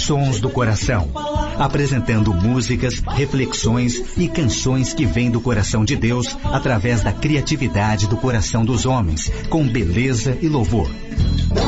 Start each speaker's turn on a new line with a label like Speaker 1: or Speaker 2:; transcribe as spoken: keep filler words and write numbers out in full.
Speaker 1: Sons do Coração, apresentando músicas, reflexões e canções que vêm do coração de Deus através da criatividade do coração dos homens, com beleza e louvor.